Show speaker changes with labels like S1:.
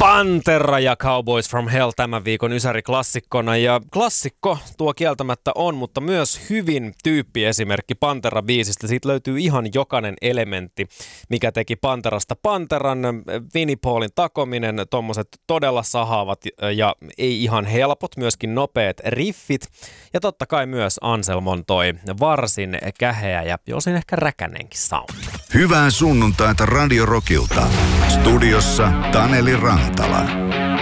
S1: Pantera ja Cowboys from Hell tämän viikon Ysäri-klassikkona. Ja klassikko tuo kieltämättä on, mutta myös hyvin tyyppiesimerkki Pantera-biisistä. Siitä löytyy ihan jokainen elementti, mikä teki Panterasta Panteran. Vinnie Paulin takominen, tommoset todella sahaavat ja ei ihan helpot, myöskin nopeat riffit. Ja totta kai myös Anselmon toi varsin käheä ja osin ehkä räkänenkin sound.
S2: Hyvää sunnuntaita Radio Rockilta. Studiossa Taneli Rantala.